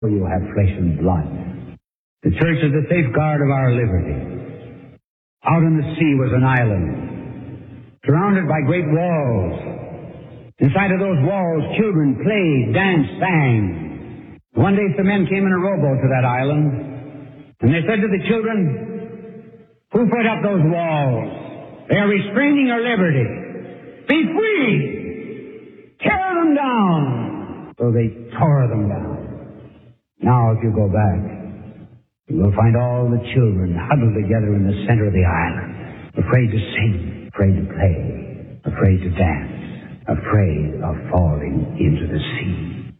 For you have flesh and blood. The church is the safeguard of our liberty. Out in the sea was an island, surrounded by great walls. Inside of those walls, children played, danced, sang. One day some men came in a rowboat to that island, and they said to the children, "Who put up those walls? They are restraining your liberty. Be free! Tear them down!" So they tore them down. Now, if you go back, you will find all the children huddled together in the center of the island, afraid to sing, afraid to play, afraid to dance, afraid of falling into the sea.